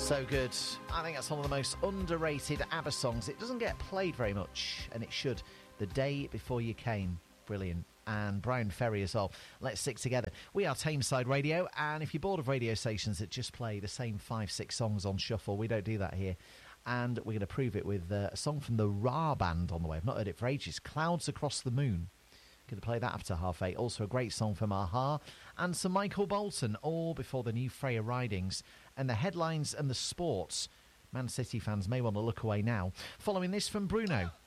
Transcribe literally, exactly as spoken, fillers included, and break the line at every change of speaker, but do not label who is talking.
So good. I think that's one of the most underrated ABBA songs. It doesn't get played very much, and it should. The Day Before You Came. Brilliant. And Brian Ferry as well. Let's stick together. We are Tameside Radio, and if you're bored of radio stations that just play the same five, six songs on shuffle, we don't do that here. And we're going to prove it with uh, a song from the Ra Band on the way. I've not heard it for ages. Clouds Across the Moon. Going to play that after half eight. Also a great song from a-ha and some Michael Bolton, all before the new Freya Ridings. And the headlines and the sports. Man City fans may want to look away now. Following this from Bruno.